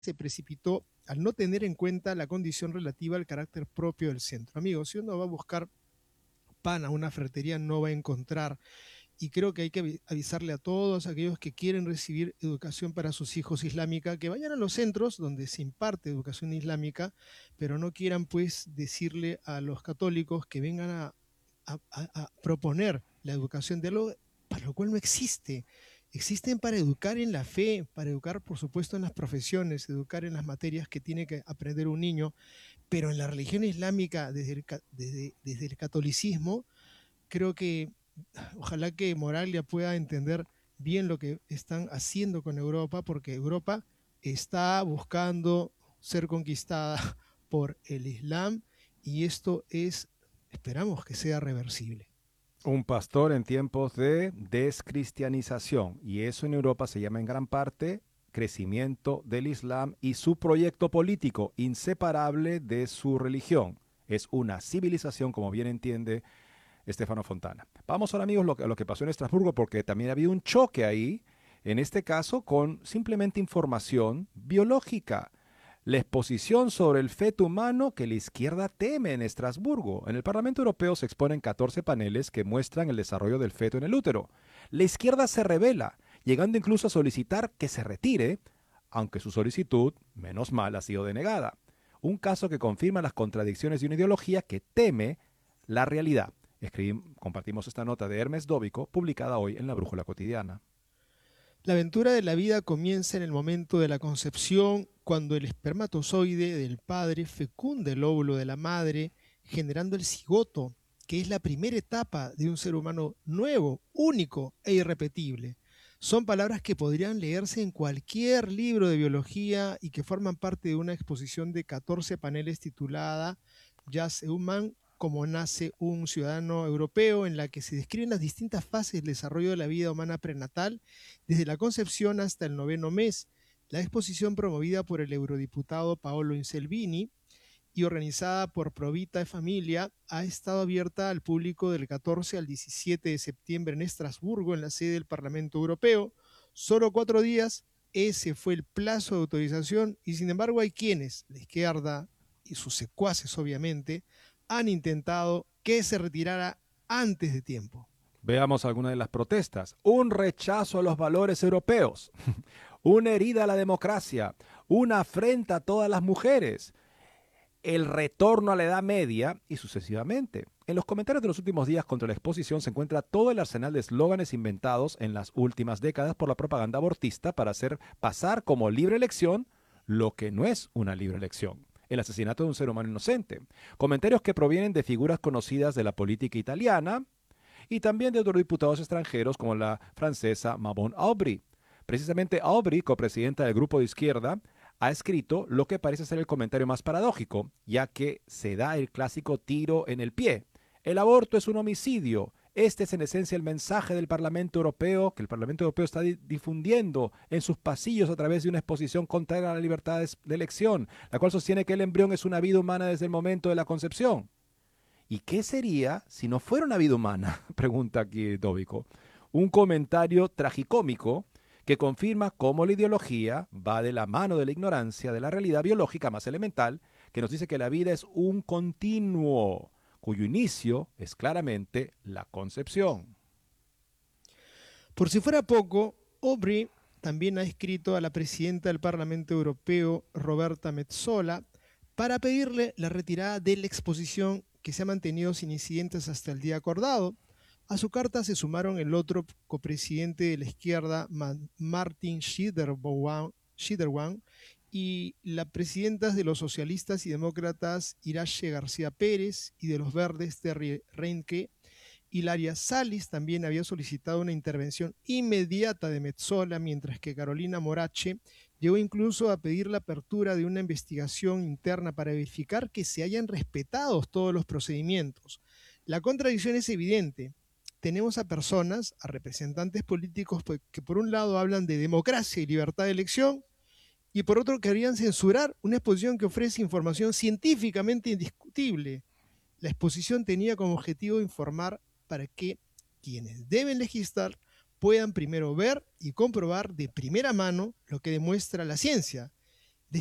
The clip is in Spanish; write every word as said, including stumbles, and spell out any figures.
se precipitó al no tener en cuenta la condición relativa al carácter propio del centro. Amigos, si uno va a buscar pan a una ferretería no va a encontrar, y creo que hay que avisarle a todos aquellos que quieren recibir educación para sus hijos islámica, que vayan a los centros donde se imparte educación islámica, pero no quieran pues decirle a los católicos que vengan a, a, a, a proponer la educación de algo para lo cual no existe. Existen para educar en la fe, para educar por supuesto en las profesiones, educar en las materias que tiene que aprender un niño, pero en la religión islámica, desde el, desde, desde el catolicismo, creo que ojalá que Moraglia pueda entender bien lo que están haciendo con Europa, porque Europa está buscando ser conquistada por el Islam y esto es, esperamos que sea reversible. Un pastor en tiempos de descristianización, y eso en Europa se llama en gran parte crecimiento del Islam y su proyecto político, inseparable de su religión. Es una civilización, como bien entiende Estefano Fontana. Vamos ahora, amigos, lo que, lo que pasó en Estrasburgo, porque también había un choque ahí, en este caso con simplemente información biológica. La exposición sobre el feto humano que la izquierda teme en Estrasburgo. En el Parlamento Europeo se exponen catorce paneles que muestran el desarrollo del feto en el útero. La izquierda se revela, llegando incluso a solicitar que se retire, aunque su solicitud, menos mal, ha sido denegada. Un caso que confirma las contradicciones de una ideología que teme la realidad. Escribimos, compartimos esta nota de Hermes Dóbico, publicada hoy en la Brújula Cotidiana. La aventura de la vida comienza en el momento de la concepción, cuando el espermatozoide del padre fecunda el óvulo de la madre, generando el cigoto, que es la primera etapa de un ser humano nuevo, único e irrepetible. Son palabras que podrían leerse en cualquier libro de biología y que forman parte de una exposición de catorce paneles titulada Jazz Human, como nace un ciudadano europeo, en la que se describen las distintas fases del desarrollo de la vida humana prenatal, desde la concepción hasta el noveno mes. La exposición, promovida por el eurodiputado Paolo Inselvini y organizada por Provita Familia, ha estado abierta al público del catorce al diecisiete de septiembre en Estrasburgo, en la sede del Parlamento Europeo. Solo cuatro días, ese fue el plazo de autorización, y sin embargo hay quienes, la izquierda y sus secuaces obviamente, han intentado que se retirara antes de tiempo. Veamos algunas de las protestas. Un rechazo a los valores europeos, una herida a la democracia, una afrenta a todas las mujeres, el retorno a la Edad Media y sucesivamente. En los comentarios de los últimos días contra la exposición se encuentra todo el arsenal de eslóganes inventados en las últimas décadas por la propaganda abortista para hacer pasar como libre elección lo que no es una libre elección: el asesinato de un ser humano inocente. Comentarios que provienen de figuras conocidas de la política italiana y también de otros diputados extranjeros como la francesa Mabon Aubry. Precisamente Aubry, copresidenta del grupo de izquierda, ha escrito lo que parece ser el comentario más paradójico, ya que se da el clásico tiro en el pie. El aborto es un homicidio. Este es en esencia el mensaje del Parlamento Europeo, que el Parlamento Europeo está di- difundiendo en sus pasillos a través de una exposición contraria a la libertad de, de elección, la cual sostiene que el embrión es una vida humana desde el momento de la concepción. ¿Y qué sería si no fuera una vida humana? Pregunta aquí Dóbico. Un comentario tragicómico que confirma cómo la ideología va de la mano de la ignorancia de la realidad biológica más elemental, que nos dice que la vida es un continuo, cuyo inicio es claramente la concepción. Por si fuera poco, Aubry también ha escrito a la presidenta del Parlamento Europeo, Roberta Metsola, para pedirle la retirada de la exposición, que se ha mantenido sin incidentes hasta el día acordado. A su carta se sumaron el otro copresidente de la izquierda, Martin Schiederbouan, y las presidentas de los socialistas y demócratas, Irache García Pérez, y de los verdes, Terry Reinke. Hilaria Salis también había solicitado una intervención inmediata de Metsola, mientras que Carolina Morache llegó incluso a pedir la apertura de una investigación interna para verificar que se hayan respetado todos los procedimientos. La contradicción es evidente. Tenemos a personas, a representantes políticos que por un lado hablan de democracia y libertad de elección, y por otro querían censurar una exposición que ofrece información científicamente indiscutible. La exposición tenía como objetivo informar para que quienes deben legislar puedan primero ver y comprobar de primera mano lo que demuestra la ciencia,